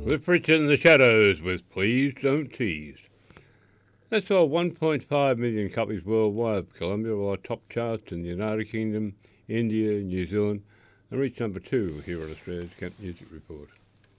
Cliff Richard and the Shadows with Please Don't Tease. That sold 1.5 million copies worldwide. Columbia were our top charts in the United Kingdom, India, New Zealand, and reached number 2 here on Australia's Camp Music Report.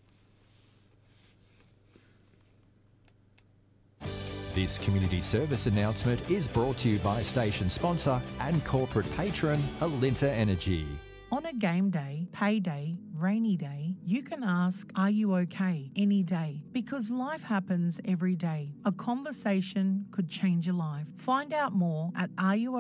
This community service announcement is brought to you by station sponsor and corporate patron Alinta Energy. On a game day, payday, rainy day, you can ask, "Are you okay?" any day, because life happens every day. A conversation could change your life. Find out more at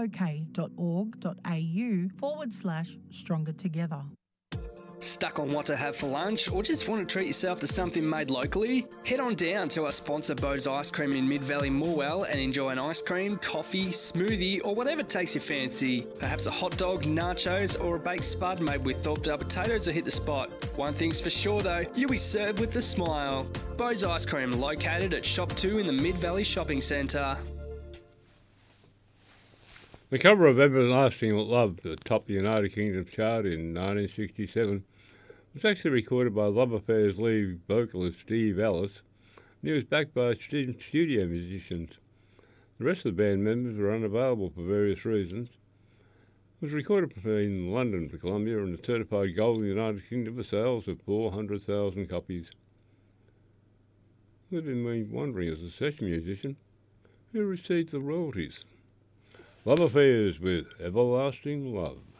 areyouok.org.au/stronger-together. Stuck on what to have for lunch or just want to treat yourself to something made locally? Head on down to our sponsor Bo's Ice Cream in Mid-Valley Morwell and enjoy an ice cream, coffee, smoothie or whatever takes your fancy. Perhaps a hot dog, nachos or a baked spud made with Thorpe Dale potatoes will hit the spot. One thing's for sure though, you'll be served with a smile. Bo's Ice Cream located at Shop 2 in the Mid-Valley Shopping Centre. The cover of Everlasting Love that topped the United Kingdom chart in 1967 was actually recorded by Love Affair's lead vocalist Steve Ellis, and he was backed by studio musicians. The rest of the band members were unavailable for various reasons. It was recorded in London for Columbia and certified gold in the United Kingdom for sales of 400,000 copies. We've been wondering as a session musician, who received the royalties? Love Affairs with Everlasting Love.